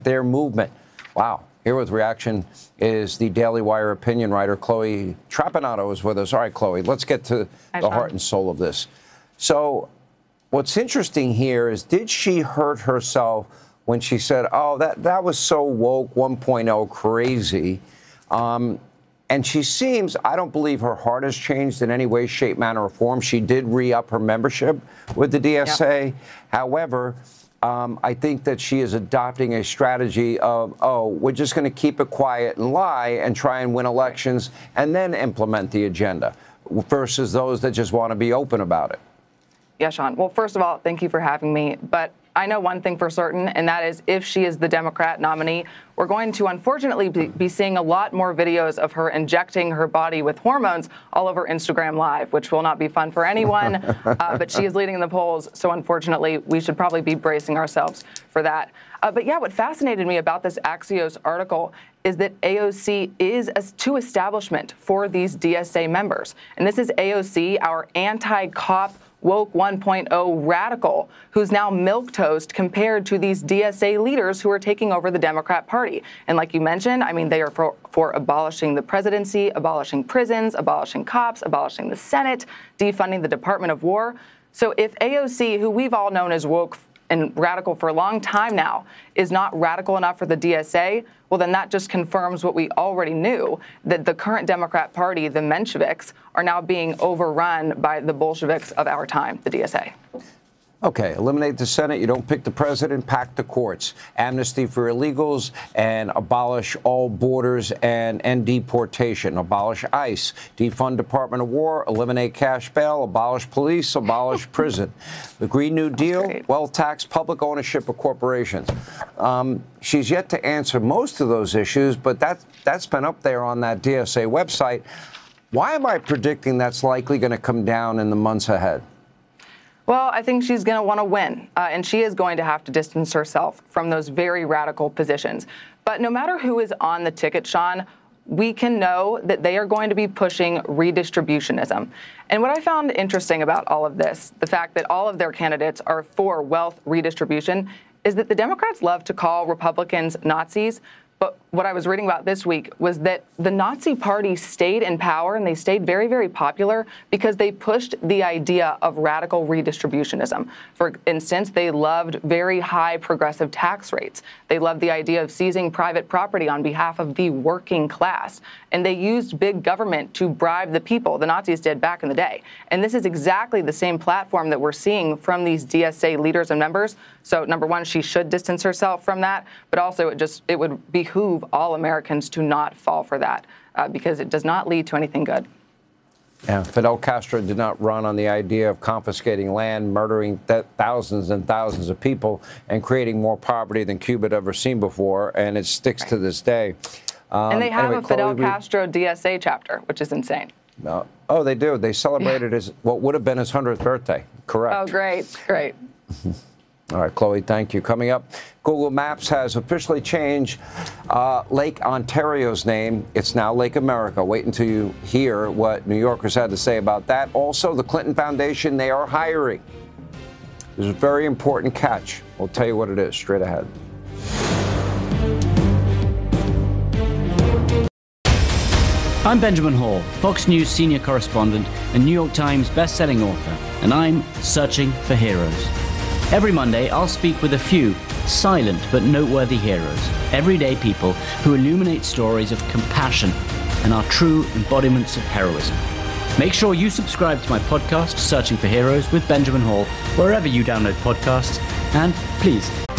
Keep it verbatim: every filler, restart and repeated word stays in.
their movement. Wow. Here with reaction is the Daily Wire opinion writer, Chloe Trapanotto, is with us. All right, Chloe, let's get to Hi, the Sean. heart and soul of this. So what's interesting here is, did she hurt herself when she said, oh, that, that was so woke, one point oh crazy? Um, and she seems, I don't believe her heart has changed in any way, shape, manner, or form. She did re-up her membership with the D S A. Yep. However, Um, I think that she is adopting a strategy of, oh, we're just going to keep it quiet and lie and try and win elections and then implement the agenda versus those that just want to be open about it. Yeah, Sean. Well, first of all, thank you for having me. But I know one thing for certain, and that is if she is the Democrat nominee, we're going to unfortunately be, be seeing a lot more videos of her injecting her body with hormones all over Instagram Live, which will not be fun for anyone. uh, but she is leading in the polls, so unfortunately, we should probably be bracing ourselves for that. Uh, but yeah, what fascinated me about this Axios article is that A O C is a to establishment for these D S A members. And this is A O C, our anti-cop woke one point oh radical, who's now milquetoast compared to these D S A leaders who are taking over the Democrat Party. And like you mentioned, I mean, they are for, for abolishing the presidency, abolishing prisons, abolishing cops, abolishing the Senate, defunding the Department of War. So if A O C, who we've all known as woke and radical for a long time now, is not radical enough for the D S A, well, then that just confirms what we already knew, that the current Democrat Party, the Mensheviks, are now being overrun by the Bolsheviks of our time, the D S A. Okay, eliminate the Senate. You don't pick the president, pack the courts. Amnesty for illegals, and abolish all borders and end deportation. Abolish ICE. Defund Department of War. Eliminate cash bail. Abolish police. Abolish prison. The Green New Deal. Wealth tax. Public ownership of corporations. Um, she's yet to answer most of those issues, but that, that's been up there on that D S A website. Why am I predicting that's likely going to come down in the months ahead? Well, I think she's going to want to win, uh, and she is going to have to distance herself from those very radical positions. But no matter who is on the ticket, Sean, we can know that they are going to be pushing redistributionism. And what I found interesting about all of this, the fact that all of their candidates are for wealth redistribution, is that the Democrats love to call Republicans Nazis. But what I was reading about this week was that the Nazi Party stayed in power and they stayed very, very popular because they pushed the idea of radical redistributionism. For instance, they loved very high progressive tax rates. They loved the idea of seizing private property on behalf of the working class. And they used big government to bribe the people. The Nazis did back in the day. And this is exactly the same platform that we're seeing from these D S A leaders and members. So number one, she should distance herself from that. But also it just it would behoove all Americans to not fall for that uh, because it does not lead to anything good. Yeah, Fidel Castro did not run on the idea of confiscating land, murdering th thousands and thousands of people, and creating more poverty than Cuba had ever seen before, and it sticks right to this day. Um, and they have anyway, a Fidel Chloe, Castro D S A chapter, which is insane. Uh, oh, they do. They celebrated yeah. his what would have been his hundredth birthday. Correct. Oh, great, great. All right, Chloe, thank you. Coming up, Google Maps has officially changed uh, Lake Ontario's name. It's now Lake America. Wait until you hear what New Yorkers had to say about that. Also, the Clinton Foundation, they are hiring. There's a very important catch. We'll tell you what it is straight ahead. I'm Benjamin Hall, Fox News senior correspondent and New York Times best-selling author, and I'm searching for heroes. Every Monday, I'll speak with a few silent but noteworthy heroes, everyday people who illuminate stories of compassion and are true embodiments of heroism. Make sure you subscribe to my podcast, Searching for Heroes with Benjamin Hall, wherever you download podcasts, and please